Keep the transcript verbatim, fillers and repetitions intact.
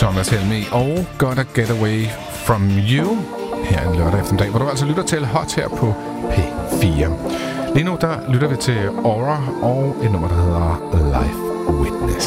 Thomas Helmig og Gotta Get Away From You her en lørdag eftermiddag, hvor du altså lytter til Hot her på P fire. Lige nu der lytter vi til Aura og et nummer, der hedder Life Witness.